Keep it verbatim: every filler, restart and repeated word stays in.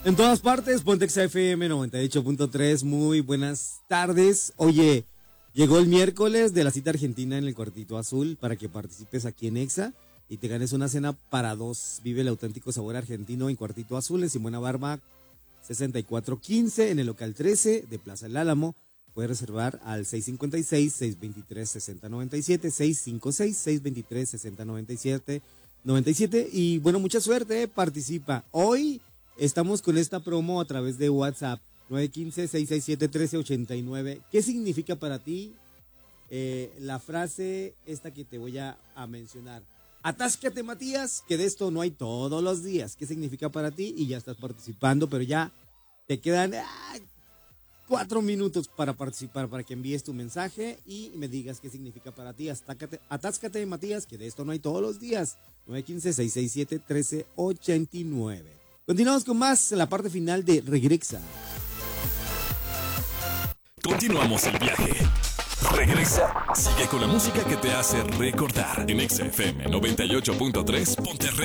En todas partes, Pontex F M noventa y ocho punto tres, muy buenas tardes. Oye, llegó el miércoles de la cita argentina en el Cuartito Azul para que participes aquí en Exa y te ganes una cena para dos. Vive el auténtico sabor argentino en Cuartito Azul, en Simona Barba sesenta y cuatro quince, en el local trece de Plaza El Álamo. Puedes reservar al seis cinco seis, seis dos tres, seis cero nueve siete, seis cinco seis, seis dos tres, seis cero nueve siete, noventa y siete. Y bueno, mucha suerte, participa. Hoy estamos con esta promo a través de WhatsApp, nueve uno cinco, seis seis siete, uno tres ocho nueve. ¿Qué significa para ti eh, la frase esta que te voy a, a mencionar? Atáscate, Matías, que de esto no hay todos los días. ¿Qué significa para ti? Y ya estás participando, pero ya te quedan ah, cuatro minutos para participar, para que envíes tu mensaje y me digas qué significa para ti. Atáscate, atáscate, Matías, que de esto no hay todos los días. nueve uno cinco, seis seis siete, uno tres ocho nueve. Continuamos con más en la parte final de Regresa. Continuamos el viaje. Regresa. Sigue con la música que te hace recordar en Exa F M noventa y ocho punto tres Monterrey.